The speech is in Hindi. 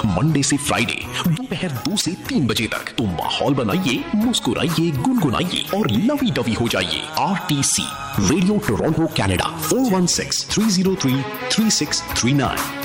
मंडे से फ्राइडे दोपहर 2 से 3 बजे तक। तो माहौल बनाइए, मुस्कुराइए, गुनगुनाइए और लवी डवी हो जाइए। RTC radio Toronto Canada 4163033639।